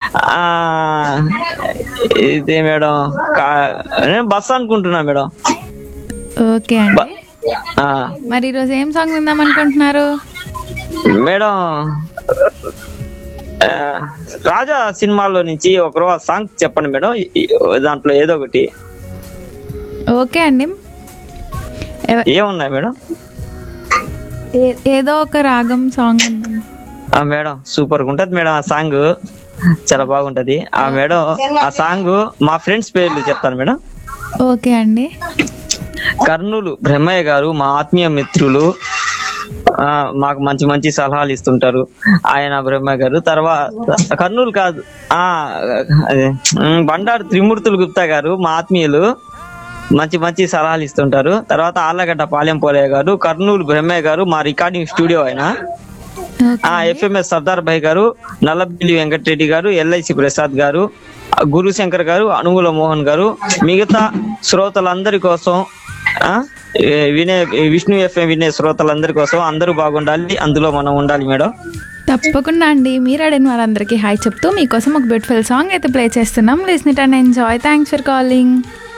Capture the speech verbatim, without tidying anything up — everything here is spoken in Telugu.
ఆ, ఇదే మేడం, కా- నేను బస్ అనుకుంటున్నా మేడం. ఓకే బ- అండి. ఆ, మరి ఈరోజు ఏం సాంగ్ విందాం అనుకుంటున్నారు? మేడం, ఆ, రాజా సినిమాలో నుంచి ఒక సాంగ్ చెప్పండి మేడం. ఈ- ఈ- దాంట్లో ఏదో ఒకటి. ఓకే అండి. ఎవ- ఏమున్నాయి మేడం? ఏ- ఏదో ఒక రాగం సాంగ్ విందాం. ఆ మేడం, సూపర్ గా ఉంటది మేడం ఆ సాంగ్, చాలా బాగుంటది ఆ మేడం. ఆ సాంగ్ మా ఫ్రెండ్స్ పేర్లు చెప్తాను మేడం. ఓకే అండి. కర్నూలు బ్రహ్మయ్య గారు మా ఆత్మీయ మిత్రులు. ఆ మాకు మంచి మంచి సలహాలు ఇస్తుంటారు ఆయన, బ్రహ్మయ్య గారు. తర్వాత కర్నూలు కాదు, ఆ అదే, ఉమ్, బండారు త్రిమూర్తులు గుప్తా గారు మా ఆత్మీయులు, మంచి మంచి సలహాలు ఇస్తుంటారు. తర్వాత ఆళ్ళగడ్డ పాలెం పోలయ్య గారు, కర్నూలు బ్రహ్మయ్య గారు మా రికార్డింగ్ స్టూడియో ఆయన. ఓకే ఆ అండి. ఎఫ్ఎంఎస్ సర్దార్ భాయ్ గారు, నల్లబిల్లి వెంకటరెడ్డి గారు, ఎల్ఐసి ప్రసాద్ గారు, గురుశంకర్ గారు, అనుగుల మోహన్ గారు, మిగతా శ్రోతలందరి కోసం, ఆ ఏ, వినే విష్ణు ఎఫ్ఎం వినే శ్రోతలందరి కోసం అందరూ బాగుండాలి, అందులో మనం ఉండాలి మేడం. తప్పకుండా అండి. మీరు అడిగిన వాళ్ళందరికీ హాయ్ చెప్తూ మీకోసం ఒక బ్యూటిఫుల్ సాంగ్ అయితే ప్లే చేస్తున్నాం. Listen it and enjoy. Thanks for calling.